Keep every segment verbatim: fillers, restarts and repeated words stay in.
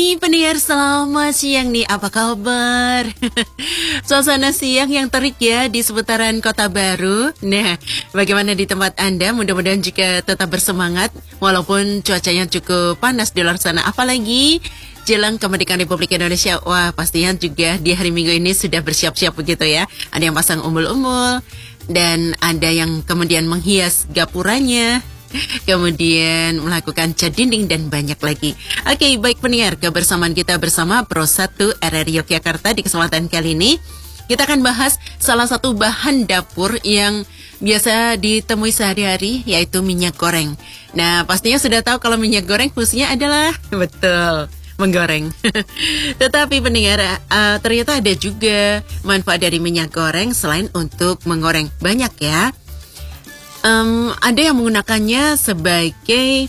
Hai pendengar, selamat siang nih, apa kabar? Suasana siang yang terik ya di seputaran Kota Baru. Nah, bagaimana di tempat Anda? Mudah-mudahan juga tetap bersemangat walaupun cuacanya cukup panas di luar sana. Apalagi jelang kemerdekaan Republik Indonesia. Wah, pastinya juga di hari Minggu ini sudah bersiap-siap begitu ya. Ada yang pasang umbul-umbul dan ada yang kemudian menghias gapuranya, kemudian melakukan cat dinding dan banyak lagi. Oke, baik pendengar, kebersamaan kita bersama Pro satu R R I Yogyakarta. Di kesempatan kali ini kita akan bahas salah satu bahan dapur yang biasa ditemui sehari-hari, yaitu minyak goreng. Nah, pastinya sudah tahu kalau minyak goreng fungsinya adalah betul menggoreng. Tetapi pendengar, uh, ternyata ada juga manfaat dari minyak goreng selain untuk menggoreng. Banyak ya. Um, ada yang menggunakannya sebagai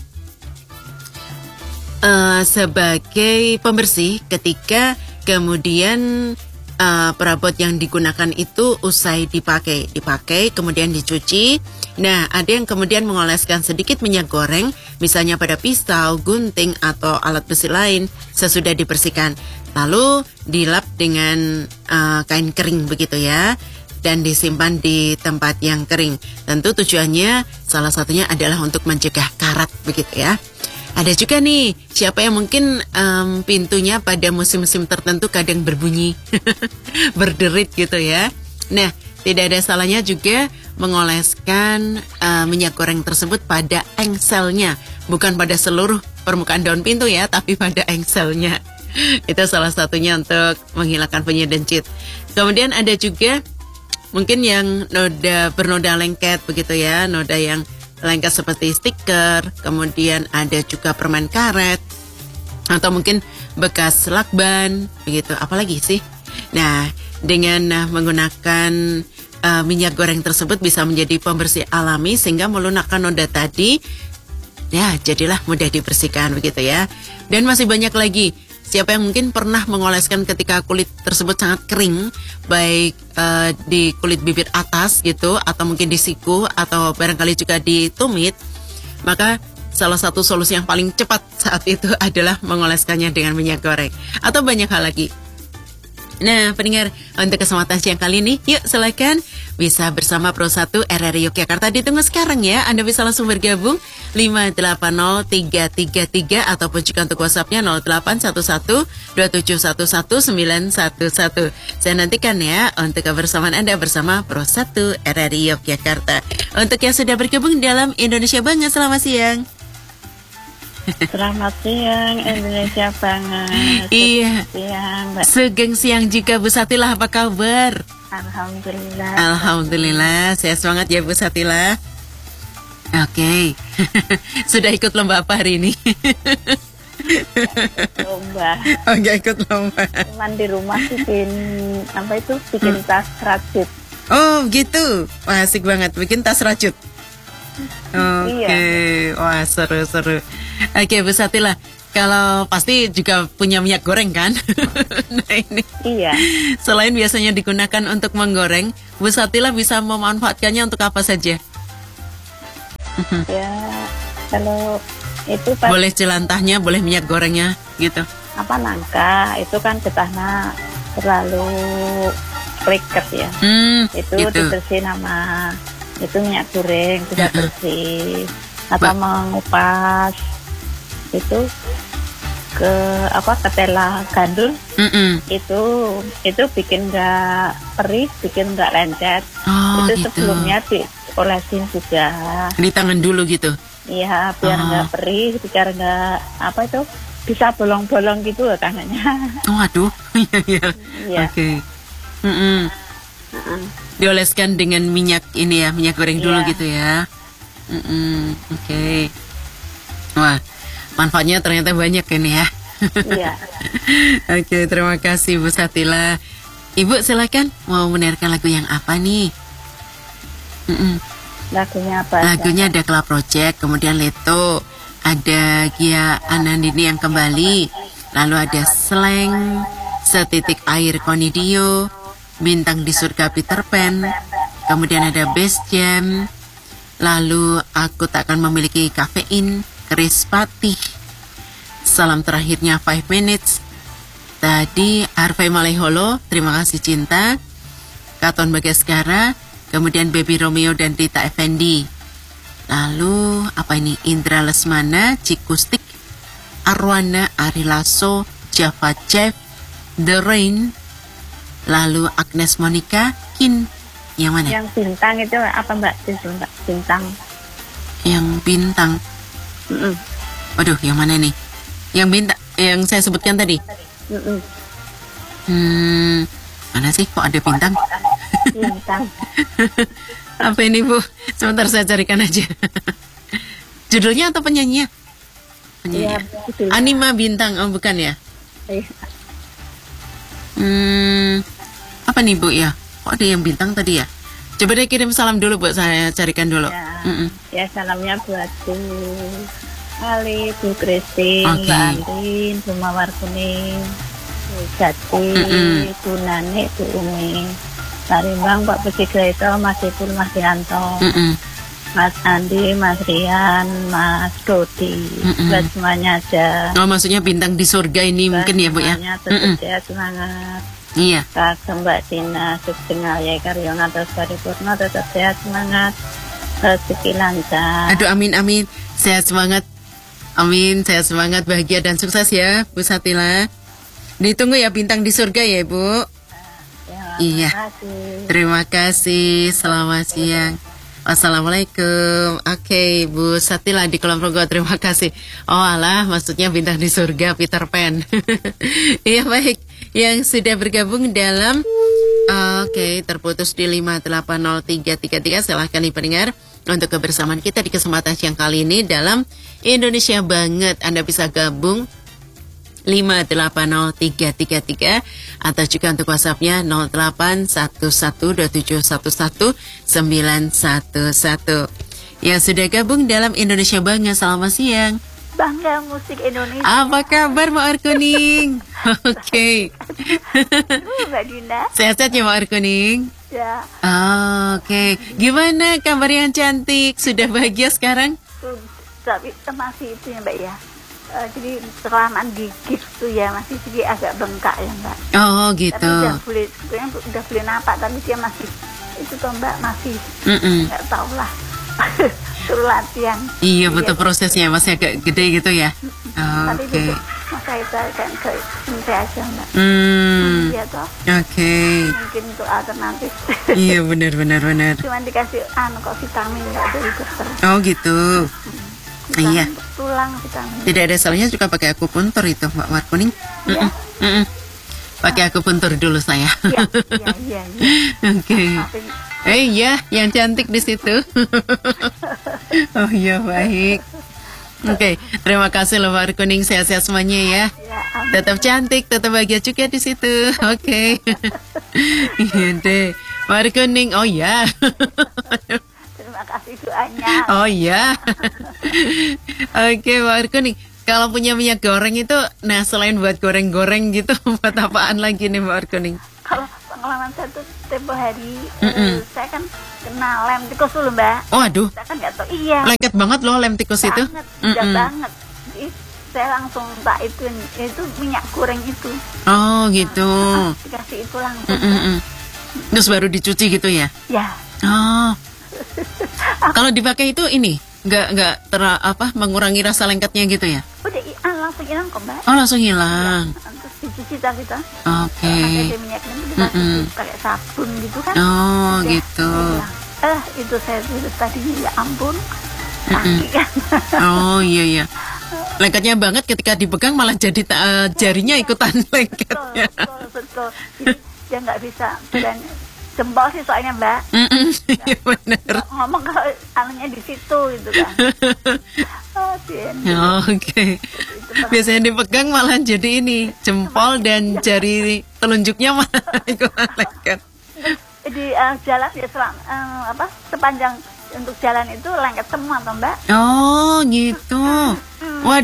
uh, sebagai pembersih ketika kemudian uh, perabot yang digunakan itu usai dipakai, dipakai kemudian dicuci. Nah, ada yang kemudian mengoleskan sedikit minyak goreng, misalnya pada pisau, gunting atau alat besi lain sesudah dibersihkan, lalu dilap dengan uh, kain kering begitu ya, dan disimpan di tempat yang kering. Tentu tujuannya salah satunya adalah untuk mencegah karat begitu ya. Ada juga nih siapa yang mungkin um, pintunya pada musim-musim tertentu kadang berbunyi berderit gitu ya. Nah, tidak ada salahnya juga mengoleskan uh, minyak goreng tersebut pada engselnya, bukan pada seluruh permukaan daun pintu ya, tapi pada engselnya. Itu salah satunya untuk menghilangkan bunyi dencit. Kemudian ada juga mungkin yang noda bernoda lengket begitu ya, noda yang lengket seperti stiker, kemudian ada juga permen karet, atau mungkin bekas lakban begitu, apalagi sih. Nah, dengan uh, menggunakan uh, minyak goreng tersebut bisa menjadi pembersih alami sehingga melunakkan noda tadi, ya jadilah mudah dibersihkan begitu ya. Dan masih banyak lagi. Siapa yang mungkin pernah mengoleskan ketika kulit tersebut sangat kering, baik uh, di kulit bibir atas gitu, atau mungkin di siku, atau barangkali juga di tumit, maka salah satu solusi yang paling cepat saat itu adalah mengoleskannya dengan minyak goreng, atau banyak hal lagi. Nah, pendengar, untuk kesempatan siang kali ini, yuk silakan bisa bersama Pro satu R R I Yogyakarta. Ditunggu sekarang ya, Anda bisa langsung bergabung lima delapan nol tiga tiga tiga ataupun juga untuk WhatsApp-nya nol delapan satu satu dua tujuh satu satu sembilan satu satu. Saya nantikan ya untuk kebersamaan Anda bersama Pro satu R R I Yogyakarta. Untuk yang sudah bergabung dalam Indonesia Banget, selamat siang. Selamat siang Indonesia Banget. Iya. Siang, Mbak. Sugeng siang juga Bu Satila, apa kabar? Alhamdulillah. Alhamdulillah, sehat semangat ya Bu Satila. Oke. Sudah ikut lomba apa hari ini? Lomba. Oh, nggak ikut lomba. Cuman di rumah bikin apa itu? Bikin hmm. tas rajut. Oh, gitu. Wah, asik banget bikin tas rajut. Oke, okay. Iya. Wah seru-seru. Oke, Bu Satila, kalau pasti juga punya minyak goreng kan? Nah ini. Iya. Selain biasanya digunakan untuk menggoreng, Bu Satila bisa memanfaatkannya untuk apa saja? Ya, kalau itu pas, boleh jelantahnya, boleh minyak gorengnya, gitu. Apa nangka? Itu kan getahnya terlalu kriket ya. Hmm, itu gitu. dibersihin sama itu minyak goreng sudah bersih. Atau ba- mengupas itu ke apa ketela gandul, Mm-mm. itu itu bikin nggak perih, bikin nggak lencet. Oh, itu gitu. Sebelumnya diolesin juga di tangan dulu gitu. Iya, biar nggak oh. perih, biar nggak apa itu bisa bolong-bolong gitu loh tangannya. Oh aduh. Iya. Oke. Okay. Dioleskan dengan minyak ini ya, minyak goreng dulu yeah. gitu ya. Oke. Okay. Wah, manfaatnya ternyata banyak ini ya. Iya. Oke, okay, terima kasih Bu Satila. Ibu silakan mau mendengarkan lagu yang apa nih? Mm-mm. Lagunya apa? Lagunya ada Club Project, kemudian Leto, ada Gia Anandini yang kembali, lalu ada Slang, Setitik Air Konidio, Bintang di Surga Peter Pan, kemudian ada Bass Jam, lalu Aku Takkan Memiliki Kafein, Keris Patih, salam terakhirnya five minutes. Tadi Harvey Maleholo, terima kasih cinta. Katon Bagaskara, kemudian Baby Romeo dan Rita Effendi. Lalu apa ini? Indra Lesmana, Cikustik, Arwana, Ari Lasso, Java Chef, The Rain. Lalu Agnes Monica, Kin. Yang mana? Yang bintang itu apa Mbak? Itu Mbak bintang. Yang bintang. Mm-mm. Waduh, yang mana nih? Yang bintang, yang saya sebutkan tadi. Mm-mm. Hmm, mana sih? Kok ada bintang? Bintang. Apa ini Bu? Sebentar saya carikan aja. Judulnya atau penyanyinya? Penyanyi. Iya, judulnya. Anima Bintang, oh bukan ya? Iya. Hmm, apa nih Bu ya? Kok ada yang bintang tadi ya? Coba deh kirim salam dulu buat saya carikan dulu. Ya, Mm-mm. ya salamnya buat Bu Ali, Bu Christine, Oke. Mbak Andin, Bu Mawar Kuning, Bu Jati, Mm-mm. Bu Nani, Bu Umi, Pak Rimbang, Pak Puji Greto, Mas Ipul, Mas Yanto, Mm-mm. Mas Andi, Mas Rian, Mas Dodi, Mm-mm. buat semuanya aja. Oh maksudnya bintang di surga ini Buat mungkin ya Bu ya? semuanya Mm-mm. tetap sehat, semangat. Iya. Kak Mbak Tina, Suksengal ya Karyona, terus Paripurna, tetap sehat, semangat, rezeki lancar. Aduh amin amin. Sehat semangat. Amin, sehat semangat, bahagia dan sukses ya Bu Satila. Ditunggu ya bintang di surga ya Bu. Ya, Iya. terima kasih. Terima kasih. Selamat siang. Wassalamualaikum. Oke, Bu Satila di Kulon Progo, terima kasih. Oh alah, maksudnya bintang di surga Peter Pan. Iya baik, yang sudah bergabung dalam Oke, terputus di lima delapan nol tiga tiga tiga. Silahkan nih pendengar untuk kebersamaan kita di kesempatan siang kali ini dalam Indonesia Banget. Anda bisa gabung lima delapan nol tiga tiga tiga atau juga untuk WhatsApp-nya nol delapan satu satu dua tujuh satu satu sembilan satu satu. Yang sudah gabung dalam Indonesia Banget, selamat siang. Bangga musik Indonesia. Apa kabar Mbak Arkuning? Oke. Uh, Mbak Dinda. Sehat-sehat ya Mbak Arkuning? Ya, Oh, Oke, gimana kabar yang cantik? Sudah bahagia sekarang? uh, tapi masih itu ya Mbak ya. Eh, jadi kelamaan gigit tuh ya masih sedikit agak bengkak ya Mbak. Oh Tapi gitu. udah boleh, sebenarnya udah boleh napak tapi dia masih itu toh Mbak masih Mm-mm. nggak tahu lah. Suruh latihan. Iya betul, prosesnya masih agak gede gitu ya. Tapi Oke. itu maka itu kan ke sini aja Mbak. Hmm. Iya toh. Oke. Mungkin untuk alternatif. Iya benar benar benar. Cuman dikasih anu kok vitamin nggak dari dokter. Oh gitu. Vitamin Iya. untuk tulang vitamin. Tidak ada salahnya juga pakai akupuntur itu Mbak Warkuning. Iya. Mm-mm. Pakai akupuntur dulu saya. Iya, iya, iya. iya. Oke. Tapi Eh iya, yang cantik di situ. Oh iya baik. Oke, terima kasih loh Mbak Kuning, sehat-sehat semuanya ya. ya amin. Tetap cantik, tetap bahagia juga di situ. Oke. Iya deh. Mbak Kuning, oh ya. Terima kasih doanya. Oh ya. Oke, Mbak Kuning. Kalau punya minyak goreng itu, nah selain buat goreng-goreng gitu, buat apaan lagi nih Mbak Kuning? Kalau pengalaman saya tuh tempo hari, eh, saya kan kena lem tikus dulu Mbak. Oh aduh, Saya kan nggak tahu. Iya. lengket banget loh lem tikus itu. Banget, udah Mm-mm. banget. Jadi saya langsung tak itu, itu minyak goreng itu. Oh gitu. Ah, dikasih itu langsung. Mm-mm-mm. Terus baru dicuci gitu ya? Ya. Oh. Kalau dipakai itu ini nggak nggak ter apa mengurangi rasa lengketnya gitu ya? Udah i- ah, langsung hilang kok Mbak. Oh langsung hilang. Terus dicuci tak kita. Oke. Pakai minyaknya itu dikasih Mm-mm. pakai sabun gitu kan. Oh Udah, gitu. hilang. Eh itu saya tulis tadinya ya ampun. Sakit kan. Oh iya iya. Lengketnya banget ketika dipegang malah jadi uh, jarinya ikutan Betul, lengketnya. betul, betul. Jadi dia nggak bisa dan jempol sih soalnya Mbak. Mm-mm, Iya benar. Ngomong kalau anunya di situ gitu kan. Oh, Tien. Oke. Biasanya dipegang malah jadi ini jempol dan jari telunjuknya malah ikutan lengket. Di uh, jalan ya selang, uh, apa sepanjang untuk jalan itu lengket semua toh Mbak. Oh gitu. Waduh.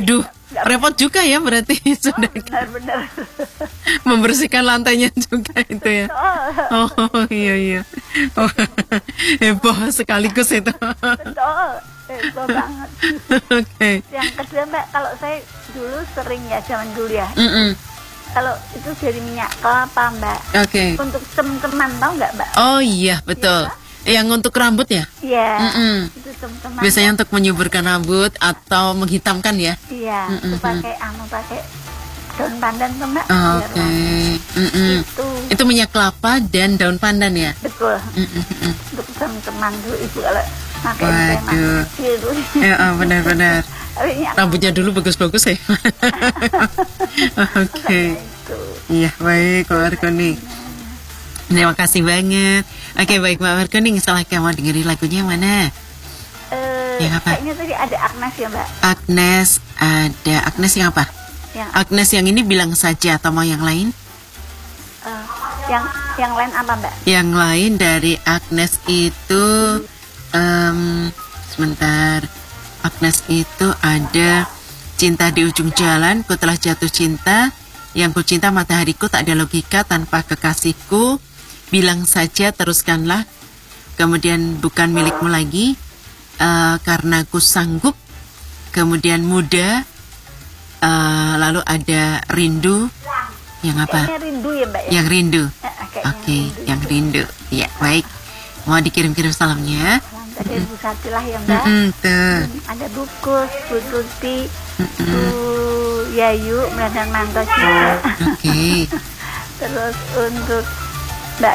repot juga ya berarti sudah benar-benar membersihkan lantainya juga itu ya. Oh, oh iya iya. Oh, heboh sekaligus itu. Betul, heboh banget. Oke. Okay. Yang kedua Mbak, kalau saya dulu sering ya zaman dulu ya. Mm -mm. Kalau itu dari minyak kelapa Mbak. Oke. Okay. Untuk tem-teman tahu nggak Mbak? Oh iya betul. Ya, yang untuk rambut ya? Iya. Mm -mm. Itu tem-teman. Biasanya untuk menyuburkan rambut atau menghitamkan ya? Iya. Mm -mm. Itu pakai anu pakai daun pandan tuh Mbak. Oh, oke. Okay. Mm -mm. Itu. Itu minyak kelapa dan daun pandan ya? Betul. Mm -mm. Untuk tem-teman dulu ibu kalau pakai waduh. Gitu. Ya oh, benar-benar. Rambutnya dulu bagus-bagus ya. Oke. Okay. Iya baik Mbak Markoni. Terima kasih banget. Oke okay, baik Mbak Markoni. Setelah kamu dengerin lagunya mana? Uh, yang apa? Kayaknya tadi ada Agnes ya Mbak. Agnes ada Agnes yang apa? Yang Agnes yang ini bilang saja atau mau yang lain? Uh, yang yang lain apa Mbak? Yang lain dari Agnes itu um, sebentar. Agnes itu ada cinta di ujung jalan, ku telah jatuh cinta, yang ku cinta matahariku tak ada logika tanpa kekasihku, bilang saja teruskanlah, kemudian bukan milikmu lagi, uh, karena ku sanggup, kemudian muda, uh, lalu ada rindu, yang apa? Kayaknya rindu ya Mbak ya? Yang rindu, eh, oke, okay, yang rindu, ya baik, mau dikirim-kirim salamnya. Ada Bu Satilah ya Mbak. Mm-mm, tuh. Ada Bu Kus, Bu Tuti, Bu Yayu, dan Manto juga. Oke. Okay. Terus untuk